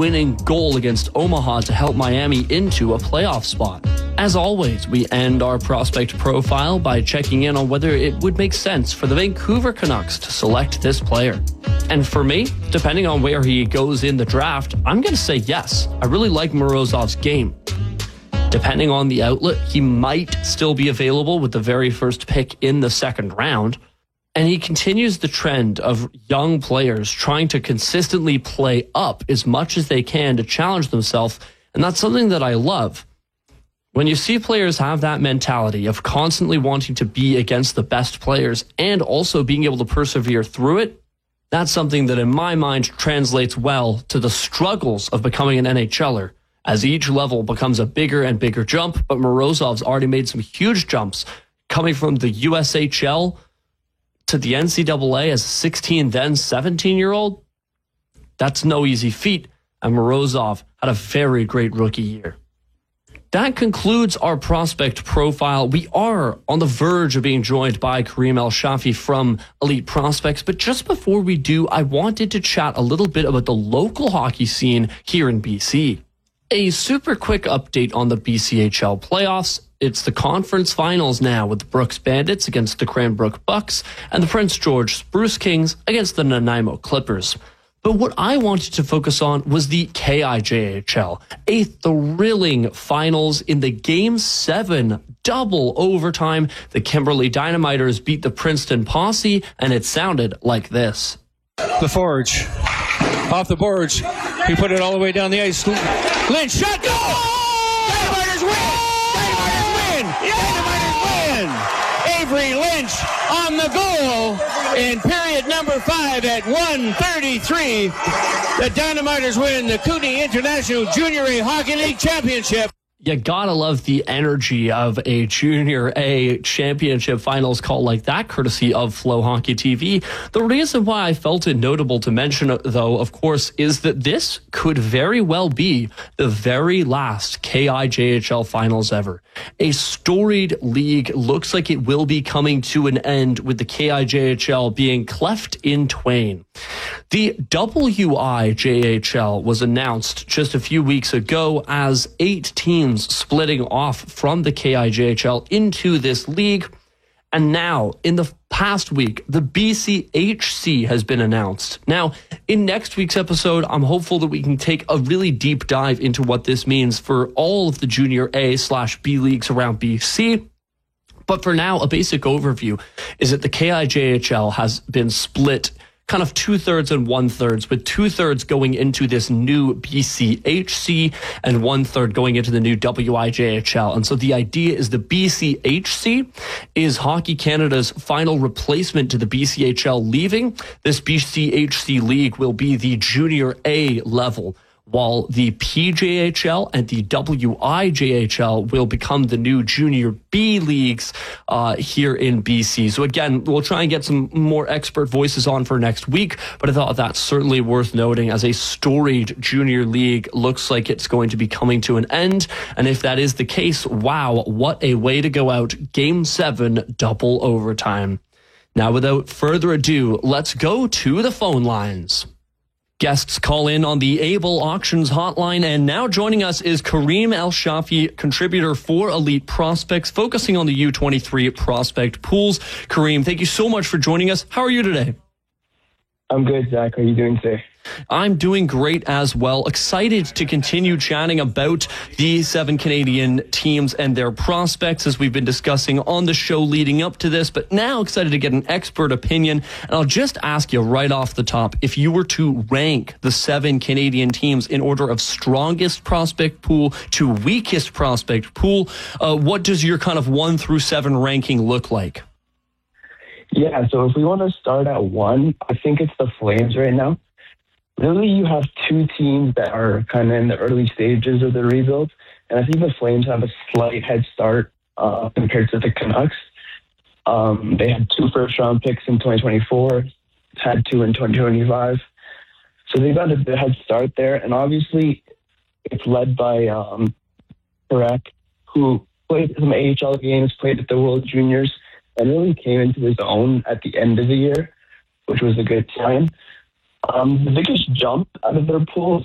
winning goal against Omaha to help Miami into a playoff spot. As always, we end our prospect profile by checking in on whether it would make sense for the Vancouver Canucks to select this player. And for me, depending on where he goes in the draft, I'm going to say yes. I really like Morozov's game. Depending on the outlet, he might still be available with the very first pick in the second round. And he continues the trend of young players trying to consistently play up as much as they can to challenge themselves. And that's something that I love. When you see players have that mentality of constantly wanting to be against the best players and also being able to persevere through it, that's something that in my mind translates well to the struggles of becoming an NHLer. As each level becomes a bigger and bigger jump, but Morozov's already made some huge jumps, coming from the USHL to the NCAA as a 16, then 17-year-old. That's no easy feat, and Morozov had a very great rookie year. That concludes our prospect profile. We are on the verge of being joined by Kareem El-Shafy from Elite Prospects, but just before we do, I wanted to chat a little bit about the local hockey scene here in BC. A super quick update on the BCHL playoffs. It's the conference finals now with the Brooks Bandits against the Cranbrook Bucks and the Prince George Spruce Kings against the Nanaimo Clippers. But what I wanted to focus on was the KIJHL, a thrilling finals in the Game 7 double overtime. The Kimberley Dynamiters beat the Princeton Posse, and it sounded like this. The Forge. Off the boards. He put it all the way down the ice. Lynch, shot, goal! Dynamiters win! Dynamiters win! Avery Lynch on the goal in period number 5 at 1:33. The Dynamiters win the Kootenay International Junior A Hockey League Championship. You gotta love the energy of a Junior A championship finals call like that, courtesy of Flow Hockey TV. The reason why I felt it notable to mention, though, of course, is that this could very well be the very last KIJHL finals ever. A storied league looks like it will be coming to an end with the KIJHL being cleft in twain. The WIJHL was announced just a few weeks ago as 8 teams splitting off from the KIJHL into this league. And now, in the past week, the BCHC has been announced. Now, in next week's episode, I'm hopeful that we can take a really deep dive into what this means for all of the Junior A/B leagues around BC. But for now, a basic overview is that the KIJHL has been split kind of 2/3 and 1/3, with 2/3 going into this new BCHC and 1/3 going into the new WIJHL. And so the idea is the BCHC is Hockey Canada's final replacement to the BCHL leaving. This BCHC league will be the Junior A level, while the PJHL and the WIJHL will become the new Junior B leagues here in BC. So again, we'll try and get some more expert voices on for next week, but I thought that's certainly worth noting as a storied junior league looks like it's going to be coming to an end. And if that is the case, wow, what a way to go out. Game 7, double overtime. Now, without further ado, let's go to the phone lines. Guests call in on the Able Auctions hotline, and now joining us is Kareem El-Shafy, contributor for Elite Prospects, focusing on the U23 prospect pools. Kareem, thank you so much for joining us. How are you today? I'm good, Zach. How are you doing today? I'm doing great as well. Excited to continue chatting about the 7 Canadian teams and their prospects as we've been discussing on the show leading up to this, but now excited to get an expert opinion. And I'll just ask you right off the top, if you were to rank the 7 Canadian teams in order of strongest prospect pool to weakest prospect pool, what does your kind of 1 through 7 ranking look like? Yeah, so if we want to start at 1, I think it's the Flames right now. Really, you have 2 teams that are kind of in the early stages of the rebuild, and I think the Flames have a slight head start compared to the Canucks. They had 2 first-round picks in 2024, had 2 in 2025. So they got a bit head start there, and obviously it's led by Parekh, who played some AHL games, played at the World Juniors, and really came into his own at the end of the year, which was a good sign. The biggest jump out of their pool